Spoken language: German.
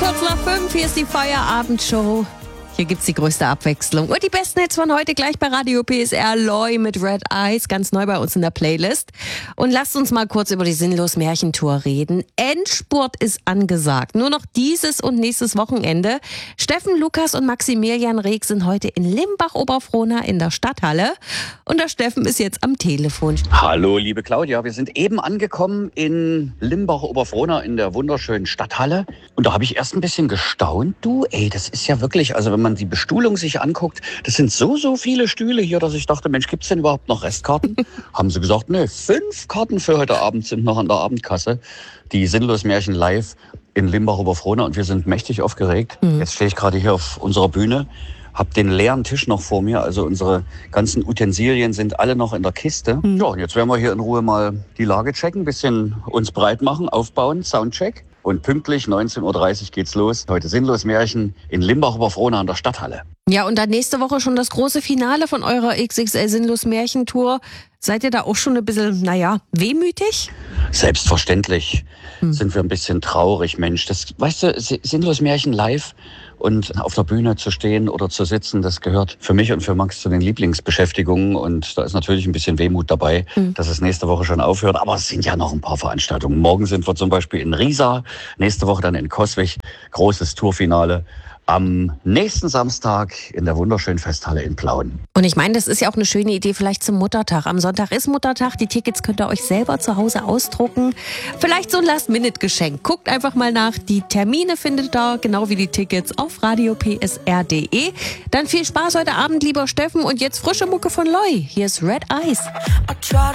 Kurz nach 5, hier ist die Feierabendshow. Hier gibt's die größte Abwechslung. Und die besten Hits von heute gleich bei Radio PSR. Loy mit Red Eyes, ganz neu bei uns in der Playlist. Und lasst uns mal kurz über die Sinnlos-Märchentour reden. Endspurt ist angesagt. Nur noch dieses und nächstes Wochenende. Steffen, Lukas und Maximilian Reg sind heute in Limbach-Oberfrohna in der Stadthalle. Und der Steffen ist jetzt am Telefon. Hallo, liebe Claudia. Wir sind eben angekommen in Limbach-Oberfrohna in der wunderschönen Stadthalle. Und da habe ich erst ein bisschen gestaunt. Das ist ja wirklich, also wenn man die Bestuhlung sich anguckt, das sind so viele Stühle hier, dass ich dachte, Mensch, gibt's denn überhaupt noch Restkarten? Haben sie gesagt, ne, 5 Karten für heute Abend sind noch an der Abendkasse. Die Sinnlos-Märchen live in Limbach-Oberfrohna und wir sind mächtig aufgeregt. Jetzt stehe ich gerade hier auf unserer Bühne, hab den leeren Tisch noch vor mir, also unsere ganzen Utensilien sind alle noch in der Kiste. Ja, und jetzt werden wir hier in Ruhe mal die Lage checken, bisschen uns breit machen, aufbauen, Soundcheck. Und pünktlich 19.30 Uhr geht's los. Heute Sinnlos-Märchen in Limbach-Oberfrohna an der Stadthalle. Ja, und dann nächste Woche schon das große Finale von eurer XXL Sinnlos-Märchentour. Seid ihr da auch schon ein bisschen, wehmütig? Selbstverständlich sind wir ein bisschen traurig, Mensch. Das, weißt du, Sinnlos-Märchen live und auf der Bühne zu stehen oder zu sitzen, das gehört für mich und für Max zu den Lieblingsbeschäftigungen. Und da ist natürlich ein bisschen Wehmut dabei, dass es nächste Woche schon aufhört. Aber es sind ja noch ein paar Veranstaltungen. Morgen sind wir zum Beispiel in Riesa, nächste Woche dann in Coswig. Großes Tourfinale. Am nächsten Samstag in der wunderschönen Festhalle in Plauen. Und ich meine, das ist ja auch eine schöne Idee vielleicht zum Muttertag. Am Sonntag ist Muttertag, die Tickets könnt ihr euch selber zu Hause ausdrucken. Vielleicht so ein Last-Minute-Geschenk. Guckt einfach mal nach. Die Termine findet ihr, genau wie die Tickets, auf radiopsr.de. Dann viel Spaß heute Abend, lieber Steffen. Und jetzt frische Mucke von Loy. Hier ist Red Eyes.